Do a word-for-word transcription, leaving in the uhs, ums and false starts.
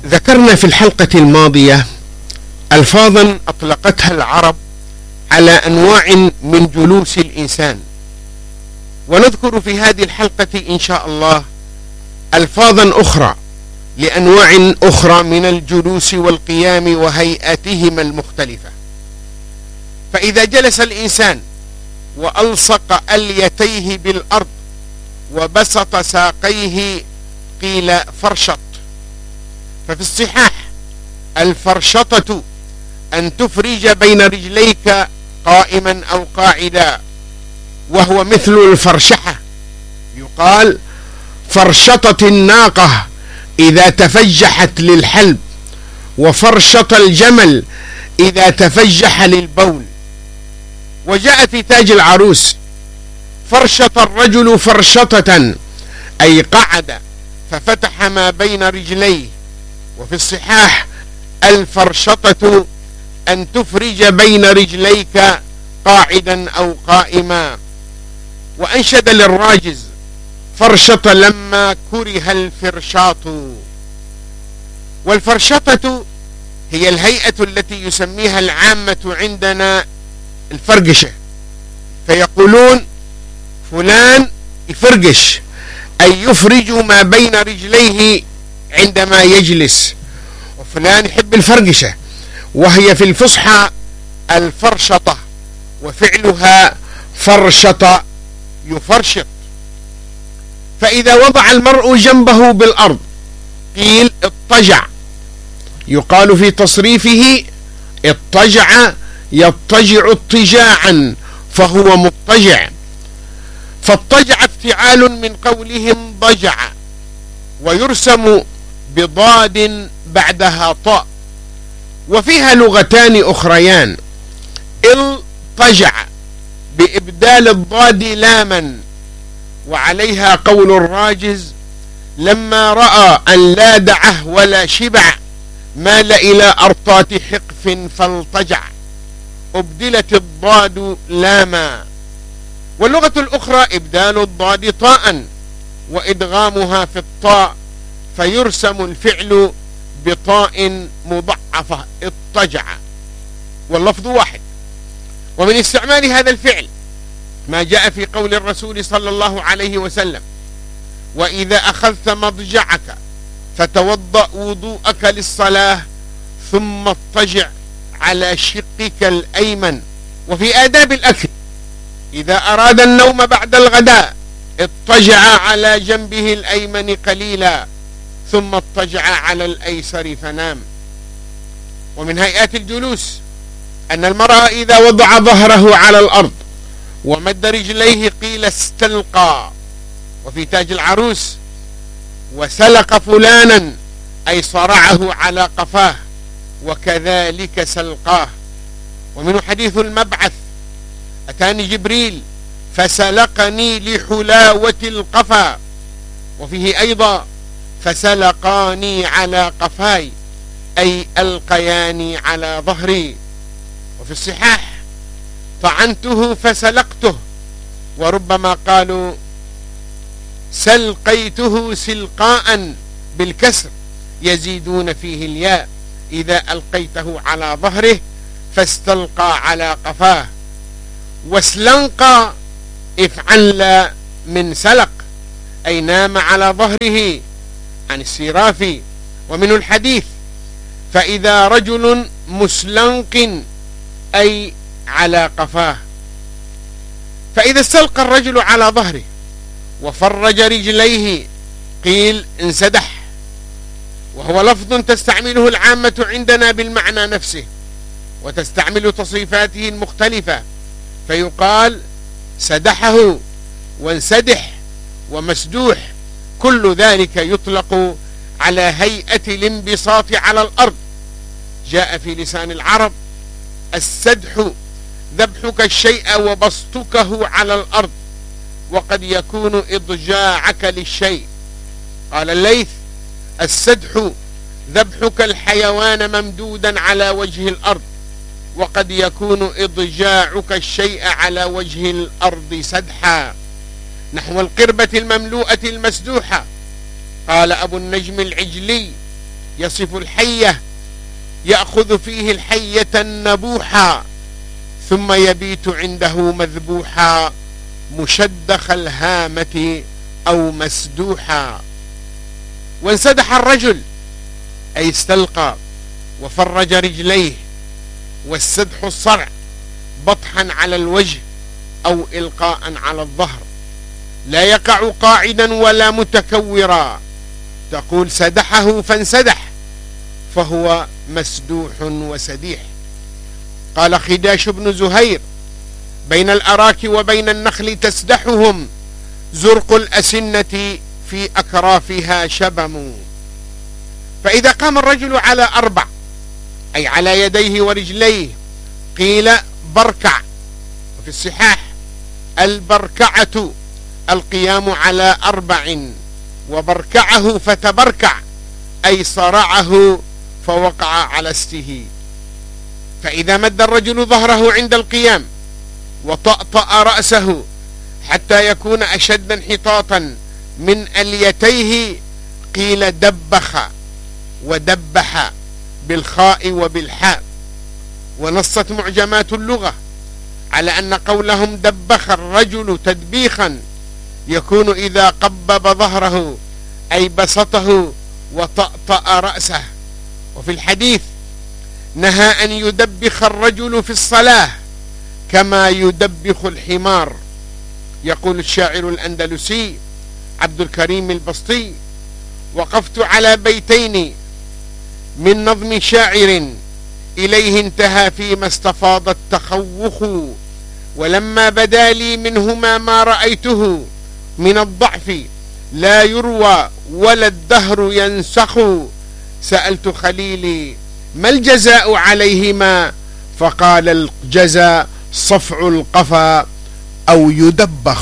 ذكرنا في الحلقة الماضية ألفاظا أطلقتها العرب على أنواع من جلوس الإنسان، ونذكر في هذه الحلقة إن شاء الله ألفاظا أخرى لأنواع أخرى من الجلوس والقيام وهيئاتهما المختلفة. فإذا جلس الإنسان وألصق أليتيه بالأرض وبسط ساقيه قيل فرشط. ففي الصحاح الفرشطة أن تفرج بين رجليك قائما أو قاعدا، وهو مثل الفرشحة. يقال فرشطت الناقة إذا تفجحت للحلب، وفرشط الجمل إذا تفجح للبول. وجاء في تاج العروس فرشط الرجل فرشطة أي قعد ففتح ما بين رجليه. وفي الصحاح الفرشطة أن تفرج بين رجليك قاعدا أو قائما. وأنشد للراجز فرشط لما كره الفرشاط. والفرشطة هي الهيئة التي يسميها العامة عندنا الفرقشة، فيقولون فلان يفرقش أي يفرج ما بين رجليه عندما يجلس، وفلان يحب الفرقشة، وهي في الفصحى الفرشطة، وفعلها فرشط يفرشط. فإذا وضع المرء جنبه بالأرض قيل اضطجع. يقال في تصريفه اضطجع يضطجع اضطجاعا فهو مضطجع. فاضطجع افتعال من قولهم ضجع، ويرسم بضاد بعدها طاء. وفيها لغتان أخريان، الطجع بإبدال الضاد لاما، وعليها قول الراجز لما رأى أن لا دعه ولا شبع مال إلى أرطات حقف فالطجع، أبدلت الضاد لاما. واللغة الأخرى إبدال الضاد طاء وإدغامها في الطاء، فيرسم الفعل بطاء مضعفة اضطجع، واللفظ واحد. ومن استعمال هذا الفعل ما جاء في قول الرسول صلى الله عليه وسلم وإذا أخذت مضجعك فتوضأ وضوءك للصلاة ثم اضطجع على شقك الأيمن. وفي آداب الأكل إذا أراد النوم بعد الغداء اضطجع على جنبه الأيمن قليلا ثم اضطجع على الأيسر فنام. ومن هيئات الجلوس أن المرأة إذا وضع ظهره على الأرض ومد رجليه قيل استلقى. وفي تاج العروس وسلق فلانا أي صرعه على قفاه، وكذلك سلقاه. ومن حديث المبعث أتاني جبريل فسلقني لحلاوة القفا. وفيه أيضا فسلقاني على قفاي أي ألقياني على ظهري. وفي الصحاح طعنته فسلقته، وربما قالوا سلقيته سلقاء بالكسر يزيدون فيه الياء إذا ألقيته على ظهره فاستلقى على قفاه. واسلنقى افعل من سلق أي نام على ظهره عن السراف. ومن الحديث فإذا رجل مسلنق أي على قفاه. فإذا استلقى الرجل على ظهره وفرج رجليه قيل انسدح، وهو لفظ تستعمله العامة عندنا بالمعنى نفسه، وتستعمل تصريفاته المختلفة، فيقال سدحه وانسدح ومسدوح. كل ذلك يطلق على هيئة الانبساط على الأرض. جاء في لسان العرب السدح ذبحك الشيء وبسطكه على الأرض، وقد يكون إضجاعك للشيء. قال الليث السدح ذبحك الحيوان ممدودا على وجه الأرض، وقد يكون إضجاعك الشيء على وجه الأرض سدحا، نحو القربة المملوءة المسدوحة. قال أبو النجم العجلي يصف الحية يأخذ فيه الحية النبوحا ثم يبيت عنده مذبوحا مشدخ الهامة أو مسدوحا. وانسدح الرجل أي استلقى وفرج رجليه، والسدح الصرع بطحا على الوجه أو إلقاء على الظهر، لا يقع قاعدا ولا متكورا، تقول سدحه فانسدح فهو مسدوح وسديح. قال خداش بن زهير: بين الأراك وبين النخل تسدحهم زرق الأسنة في أكرافها شبم. فإذا قام الرجل على أربع أي على يديه ورجليه قيل بركع، وفي الصحاح البركعة القيام على أربع، وبركعه فتبركع أي صرعه فوقع على استه. فإذا مد الرجل ظهره عند القيام وطأطأ رأسه حتى يكون أشد انحطاطا من أليتيه قيل دبخ ودبح بالخاء وبالحاء. ونصت معجمات اللغة على أن قولهم دبخ الرجل تدبيخا يكون إذا قبب ظهره أي بسطه وطأطأ رأسه. وفي الحديث نهى أن يدبخ الرجل في الصلاة كما يدبخ الحمار. يقول الشاعر الأندلسي عبد الكريم البسطي: وقفت على بيتين من نظم شاعر إليه انتهى فيما استفاض التخوخ، ولما بدا لي منهما ما رأيته من الضعف لا يروى ولا الدهر ينسخ، سألت خليلي ما الجزاء عليهما فقال الجزاء صفع القفا أو يدبخ.